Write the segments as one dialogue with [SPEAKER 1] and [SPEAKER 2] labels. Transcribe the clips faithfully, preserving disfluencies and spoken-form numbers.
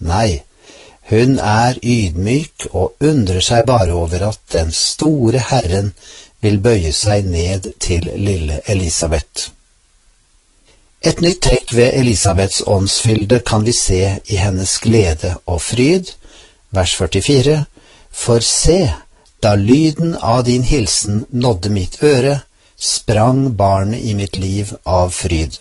[SPEAKER 1] Nei, hun er ydmyk og undrer seg bare over at den store Herren vil bøye seg ned til lille Elisabeth. Et nytt trekk ved Elisabeths åndsfylde kan vi se i hennes glede og fryd. Vers førtifire. For se, da lyden av din hilsen nådde mitt øre, sprang barnet i mitt liv av fryd.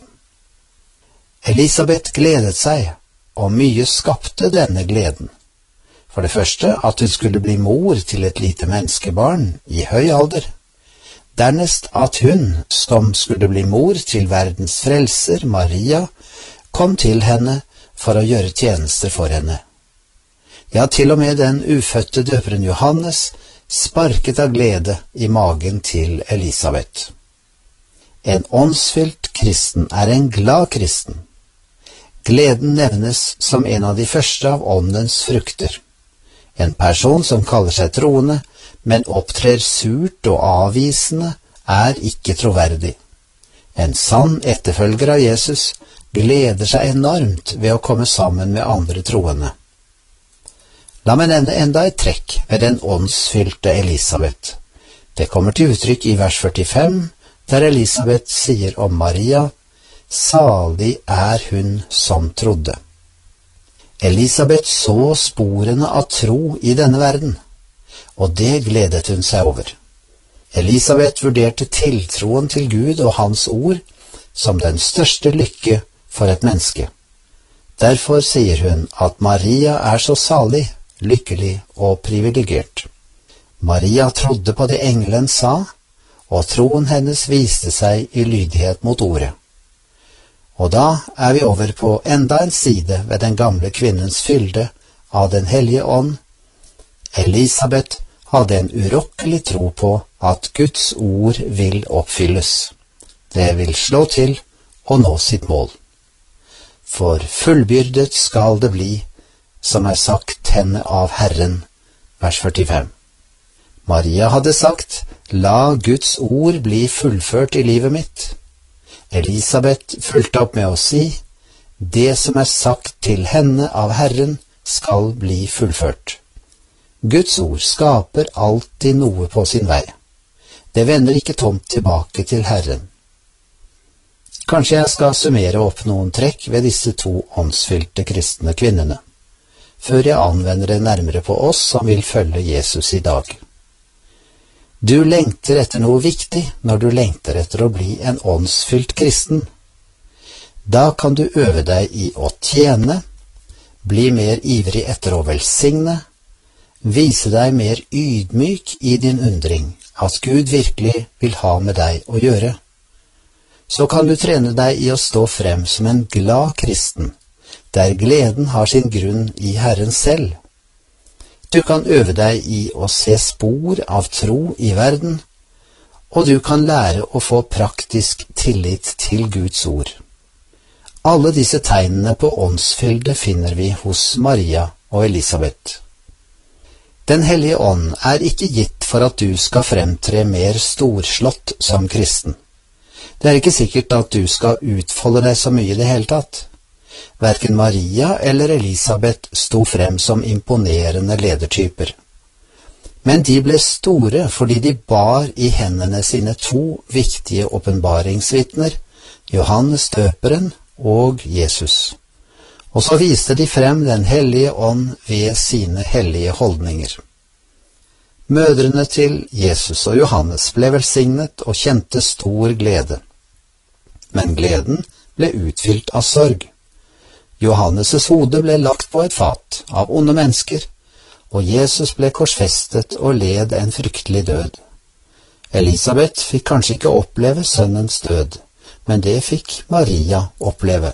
[SPEAKER 1] Elisabeth gledet seg, og mye skapte denne gleden. For det første at hun skulle bli mor til et lite menneskebarn i høy alder. Dernest at hun, som skulle bli mor til verdens frelser, Maria, kom til henne for å gjøre tjenester for henne. Ja, til og med den ufødte døperen Johannes sparket av glede i magen til Elisabeth. En åndsfylt kristen er en glad kristen. Gleden nevnes som en av de første av åndens frukter. En person som kaller seg troende, men opptrer surt og avvisende, er ikke troverdig. En sann etterfølger av Jesus gleder seg enormt ved å komme sammen med andre troende. La meg nevne enda et trekk ved den åndsfylte Elisabeth. Det kommer til uttrykk i vers førtifem, der Elisabeth sier om Maria, «Salig er hun som trodde». Elisabeth så sporene av tro i denne verden, og det gledet hun seg over. Elisabeth vurderte tiltroen til Gud og hans ord som den største lykke for et menneske. Derfor sier hun at Maria er så salig, lykkelig og privilegert. Maria trodde på det engelen sa, og troen hennes viste seg i lydighet mot ordet. Og da er vi over på enda en side ved den gamle kvinnens fylde av den hellige ånd. Elisabeth hadde en urokkelig tro på at Guds ord vil oppfylles. Det vil slå til og nå sitt mål. For fullbyrdet skal det bli, som er sagt henne av Herren, vers førtifem. Maria hadde sagt, la Guds ord bli fullført i livet mitt. Elisabeth fulgte opp med å si, det som er sagt til henne av Herren skal bli fullført. Guds ord skaper alltid noe på sin vei. Det vender ikke tomt tilbake til Herren. Kanskje jeg skal summere opp noen trekk ved disse to åndsfylte kristne kvinnene, før jeg anvender det nærmere på oss som vil følge Jesus i dag. Du lengter etter noe viktig når du lengter etter å bli en åndsfylt kristen. Da kan du øve deg i å tjene, bli mer ivrig etter å velsigne, vise deg mer ydmyk i din undring, at Gud virkelig vil ha med deg å gjøre. Så kan du trene deg i å stå frem som en glad kristen, der gleden har sin grunn i Herren selv. Du kan øve deg i å se spor av tro i verden, og du kan lære å få praktisk tillit til Guds ord. Alle disse tegnene på åndsfylde finner vi hos Maria og Elisabeth. Den hellige ånd er ikke gitt for at du skal fremtre mer storslått som kristen. Det er ikke sikkert at du skal utfolde deg så mye i det hele tatt. Hverken Maria eller Elisabeth sto frem som imponerende ledertyper. Men de ble store fordi de bar i hendene sine to viktige åpenbaringsvitner, Johannes døperen og Jesus. Og så viste de frem den hellige ånd ved sine hellige holdninger. Mødrene til Jesus og Johannes ble velsignet og kjente stor glede. Men gleden ble utfylt av sorg. Johannes' hode ble lagt på et fat av onde mennesker, og Jesus ble korsfestet og led en fryktelig død. Elisabeth fikk kanskje ikke oppleve sønnens død, men det fikk Maria oppleve.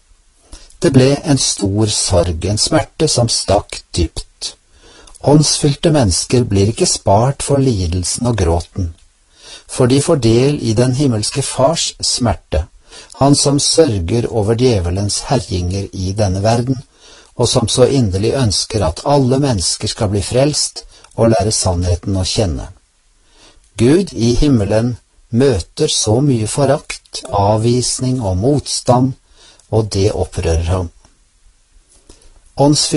[SPEAKER 1] Det ble en stor sorg, en smerte som stakk dypt. Åndsfylte mennesker blir ikke spart for lidelsen og gråten, for de får del i den himmelske fars smerte, han som sørger over djevelens herjinger i denne verden, og som så inderlig ønsker at alle mennesker skal bli frelst og lære sannheten å kjenne. Gud i himmelen møter så mye forakt, avvisning og motstand, og det opprører ham. Åndsfylte